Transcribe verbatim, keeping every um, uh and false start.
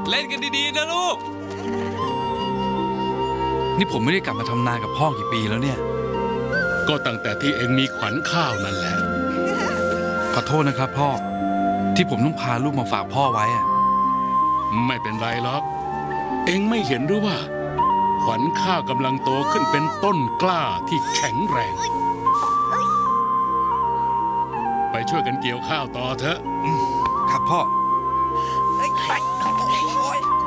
เล่นกันดีๆนะลูกนี่ผมไม่ได้กลับมาทำนากับพ่อกี่ปีแล้วเนี่ยก็ตั้งแต่ที่เองมีขวัญข้าวนั่นแหละขอโทษนะครับพ่อที่ผมต้องพาลูกมาฝากพ่อไว้อะไม่เป็นไรหรอกเองไม่เห็นหรือว่าขวัญข้าวกำลังโตขึ้นเป็นต้นกล้าที่แข็งแรงไปช่วยกันเกี่ยวข้าวต่อเถอะครับพ่อ